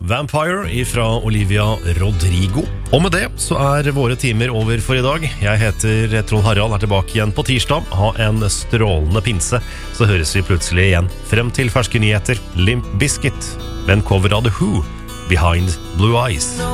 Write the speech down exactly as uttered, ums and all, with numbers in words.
Vampire fra Olivia Rodrigo. Og med det så er våre timer over for i dag. Jeg heter Trond Harald, er tilbake igjen på tirsdag. Ha en strålende pinse, så høres vi plutselig igjen. Frem til ferske nyheter, Limp Bizkit, med en cover av The Who, Behind Blue Eyes.